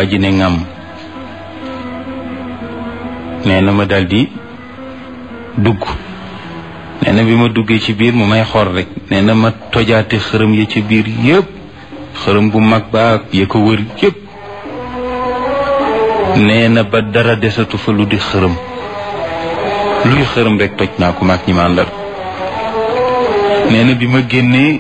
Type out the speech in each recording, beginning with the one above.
waa ji ne ngam nee na ma daldi dugg nee na bi ma duggee ci biir mu may xor rek nee na ma tojaate xërëm ya ci biir yépp xërëm bu mag ba ak ya ko wër yépp nee na ba dara desatu fa lu di xërëm luy xërëm rek toj naa ko mag ñi ma àndal nee na bi ma génnee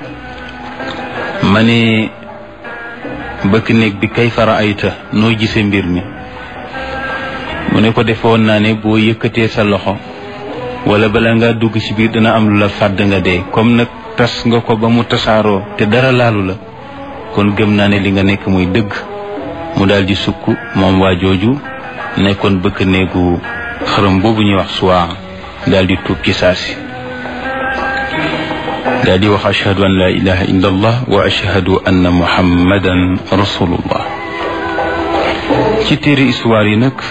ma ne bëkk néeg bi kay fara ayta noo gisee mbir mi mu ne ko defoon naa ne boo yëkkatee sa loxo wala bala nga dugg ci biir dina am lu la fàdd nga dee comme nag tas nga ko ba mu tasaaroo te dara laalu la kon gëm naa ne li nga nekk muy dëgg mu daal di sukk moom waa jooju nekkoon bëkk néegu xërëm boobu ñuy wax Suwaa daal di tuub ci saasi daal di wax ashhadu an la ilaha illa allah wa ashhadu anna muhammadan rasulullah. ci téere histoire yi nag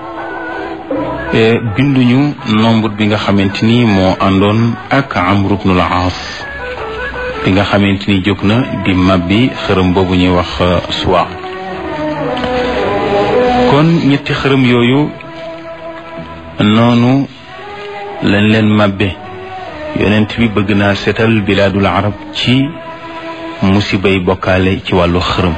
binduñu nombre bi nga xamante ni moo àndoon ak Amr ibn al-Aas bi nga xamante ni jóg na di mabbi xërëm boobu ñuy wax Suwaa. kon ñetti xërëm yooyu noonu lañ leen mabbe yonent bi bëgg naa seetal bilaadul arab ci musibay bokkaale ci wàllu xërëm.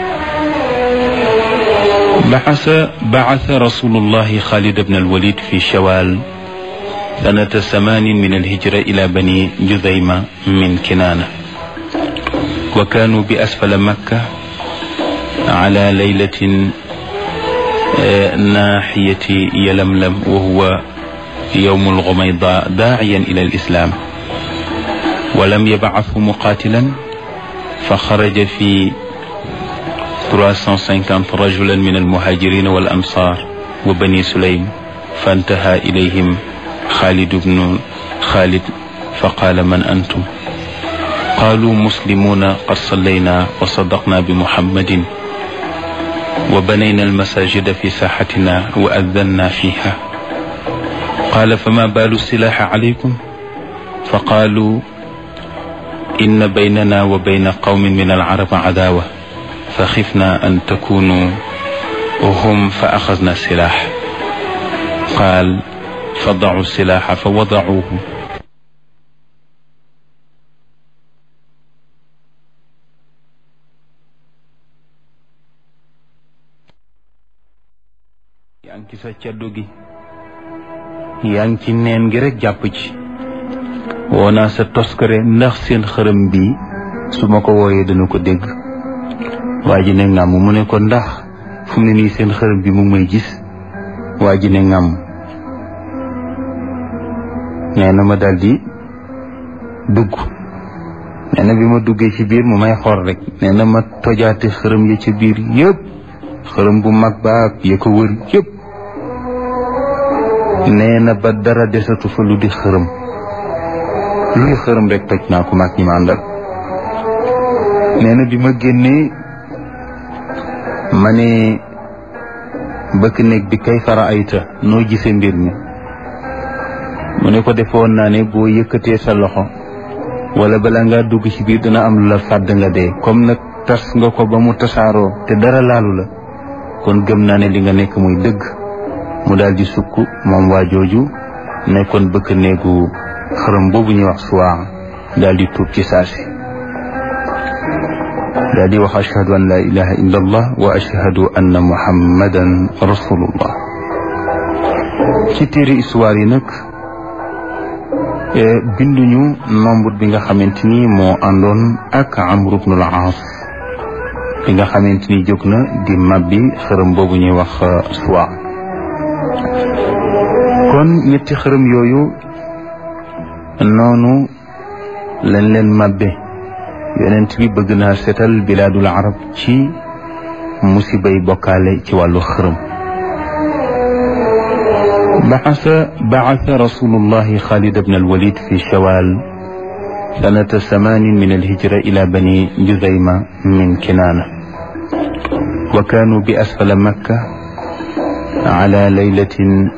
بعث رسول الله خالد بن الوليد في شوال سنة 8 من الهجرة إلى بني جذيمة من كنانة وكانوا بأسفل مكة على ليلة ناحية يلملم وهو يوم الغميضاء داعيا إلى الإسلام ولم يبعثه مقاتلا فخرج في 350 رجلا من المهاجرين والأنصار وبني سليم فانتهى إليهم خالد بن خالد فقال من أنتم؟ قالوا مسلمون قد صلينا وصدقنا بمحمد وبنينا المساجد في ساحتنا وأذنا فيها. قال فما بال السلاح عليكم؟ فقالوا إن بيننا وبين قوم من العرب عداوة فخفنا أن تكونوا هم فأخذنا السلاح. قال فضعوا السلاح فوضعوه. yaa ngi ci sa caddu gi yaa ngi ci neen gi rek jàpp ci woonaa sa toskare ndax seen xërëm bi su ma ko wooyee dana ko dégg. waa ji ne ngam mu ne ko ndax fu mu ne nii seen xërëm bi mu may gis. waa ji ne ngam nee na ma daldi dugg nee na bi ma duggee ci biir mu may xor rek nee na ma tojaate xërëm ya ci biir yépp xërëm bu mag ba ak ya ko wër yépp nee na ba dara desatu fa lu di xërëm luy xërëm rek toj naa ko mag ñi ma àndal. nee na bi ma génnee ma ne bëkk néeg bi kay fara ayta noo gisee mbir mi mu ne ko defoon naa ne boo yëkkatee sa loxo wala bala nga dugg ci biir dina am lu la fàdd nga dee comme nag tas nga ko ba mu tasaaroo te dara laalu la kon gëm naa ne li nga nekk muy dëgg mu daal di sukk moom waa jooju nekkoon bëkk néegu xërëm boobu ñuy wax Suwaa daal di tuub ci saasi daal di wax ashhadu an la ilaha illa allah wa ashhadu anna muhammadan rasulullah. ci téere histoire yi nag binduñu nombre bi nga xamante ni moo àndoon ak Amr ibn al-Aas bi nga xamante ni jóg na di mabbi xërëm boobu ñuy wax Suwaa. kon ñetti xërëm yooyu noonu lañ leen mabbe yonent bi bëgg naa seetal bilaadul arab ci musibay bokkaale ci wàllu xërëm. بعث رسول الله خالد بن الوليد في شوال سنة 8 من الهجرة إلى بني جذيمة من كنانة وكانوا بأسفل مكة على ليلة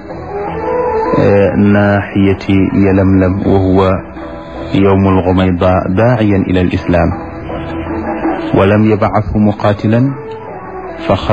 ناحية يلملم وهو يوم الغميضاء داعيا إلى الإسلام ولم يبعثه مقاتلا